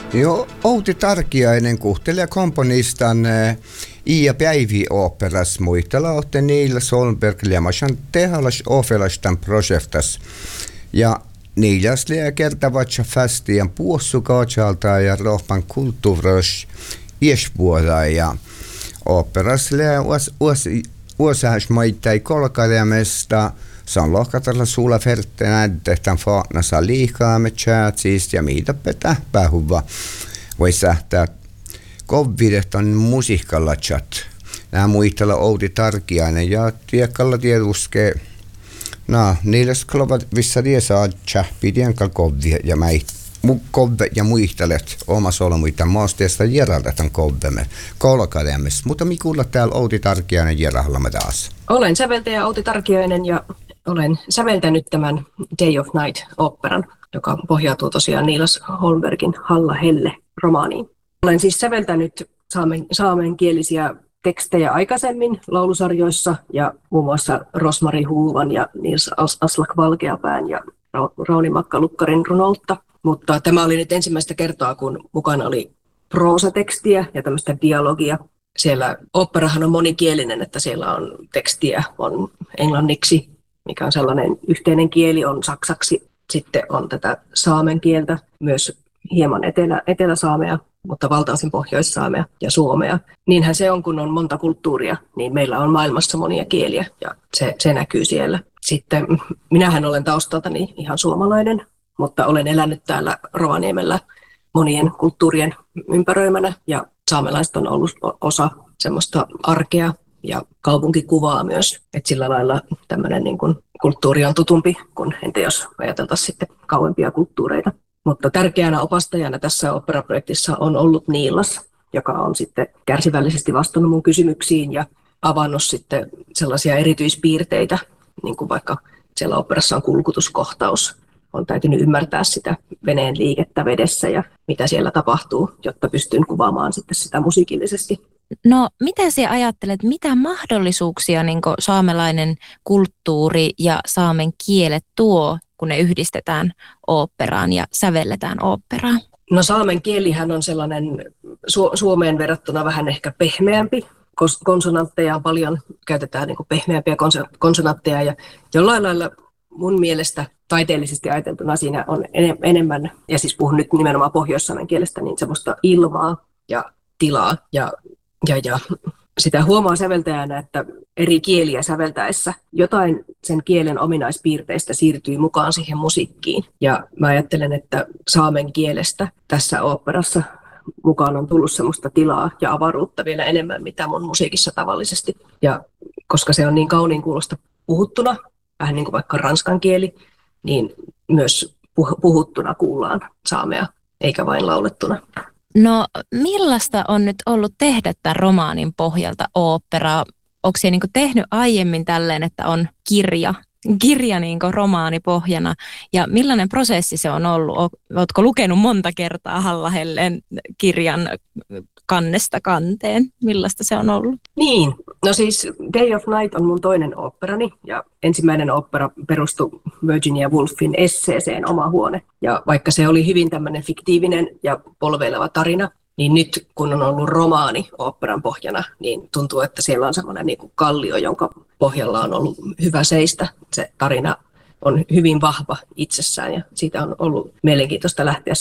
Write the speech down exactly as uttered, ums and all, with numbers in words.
Jo Outi Tarkiainen kuhtelee komponistan Iia Päivi operas muistella otte Niila Solberg lämmäsän tehalas ofelastan projektas. Ja Niilas lää kertavatsa fastien puossukaujalta ja rohpan kulttuuros iespuolaa ja operas lää uosahas maittai kolkalemesta. Se on lohkatella sulla ferttenä, että faana saa liikaa me chatsista ja mitä petä pähuvä. Voi sähtää kovvidet on musiikalla chat. Nämä muistella Outi Tarkiainen ja tiekalla tieduske. No, niillä sklovat vissa saa chahpidien kovvia ja mäi. Kovve ja muistelet omassa olemuita maasteesta järältätän kovvemme kolkalemessa. Mutta mikulla täällä Outi Tarkiainen järjellä taas. Olen säveltäjä Outi Tarkiainen ja olen säveltänyt tämän Day of Night-oopperan, joka pohjautuu tosiaan Niilas Holmbergin Halla Helle -romaaniin. Olen siis säveltänyt saamen, saamenkielisiä tekstejä aikaisemmin laulusarjoissa ja muun muassa Rosmari Huuvan ja Nils Aslak Valkeapään ja Rauni Makka-Lukkarin runoutta. Mutta tämä oli nyt ensimmäistä kertaa, kun mukana oli proosatekstiä ja tämmöistä dialogia. Siellä oopperahan on monikielinen, että siellä on tekstiä, on englanniksi, mikä on sellainen yhteinen kieli, on saksaksi. Sitten on tätä saamen kieltä, myös hieman etelä, eteläsaamea, mutta valtaosin pohjoissaamea ja suomea. Niinhän se on, kun on monta kulttuuria, niin meillä on maailmassa monia kieliä ja se, se näkyy siellä. Sitten minähän olen taustaltani ihan suomalainen, mutta olen elänyt täällä Rovaniemellä monien kulttuurien ympäröimänä ja saamelaiset on ollut osa semmoista arkea ja kaupunkikuvaa myös, että sillä lailla tämmöinen niin kuin kulttuuri on tutumpi kuin entä jos ajateltaisiin sitten kauempia kulttuureita. Mutta tärkeänä opastajana tässä oopperaprojektissa on ollut Niilas, joka on sitten kärsivällisesti vastannut mun kysymyksiin ja avannut sitten sellaisia erityispiirteitä, niin kuin vaikka siellä oopperassa on kulkutuskohtaus. On täytynyt ymmärtää sitä veneen liikettä vedessä ja mitä siellä tapahtuu, jotta pystyn kuvaamaan sitten sitä musiikillisesti. No, mitä sinä ajattelet, mitä mahdollisuuksia niin kuin saamelainen kulttuuri ja saamen kielet tuo, kun ne yhdistetään oopperaan ja sävelletään oopperaan? No saamen kielihän on sellainen Su- Suomeen verrattuna vähän ehkä pehmeämpi. Konsonantteja on paljon, käytetään niin kuin pehmeämpiä konsonantteja ja jollain lailla mun mielestä taiteellisesti ajateltuna siinä on enemmän, ja siis puhun nyt nimenomaan pohjoissaamen kielestä, niin semmoista ilmaa ja tilaa. Ja, ja, ja sitä huomaa säveltäjänä, että eri kieliä säveltäessä jotain sen kielen ominaispiirteistä siirtyy mukaan siihen musiikkiin. Ja mä ajattelen, että saamen kielestä tässä oopperassa mukaan on tullut semmoista tilaa ja avaruutta vielä enemmän, mitä mun musiikissa tavallisesti. Ja koska se on niin kauniin kuulosta puhuttuna, vähän niin kuin vaikka ranskan kieli, niin myös puhuttuna kuullaan saamea, eikä vain laulettuna. No millaista on nyt ollut tehdä tämän romaanin pohjalta oopperaa? Onko se niin kuin tehnyt aiemmin tälleen, että on kirja, kirja niin kuin romaani pohjana? Ja millainen prosessi se on ollut? Oletko lukenut monta kertaa Halla Helleen kirjan kannesta kanteen? Millaista se on ollut? Niin, no siis Day of Night on mun toinen oopperani ja ensimmäinen ooppera perustui Virginia Woolfin esseeseen Oma huone. Ja vaikka se oli hyvin tämmöinen fiktiivinen ja polveileva tarina, niin nyt kun on ollut romaani oopperan pohjana, niin tuntuu, että siellä on semmoinen niin kuin kallio, jonka pohjalla on ollut hyvä seistä. Se tarina on hyvin vahva itsessään ja siitä on ollut mielenkiintoista lähteä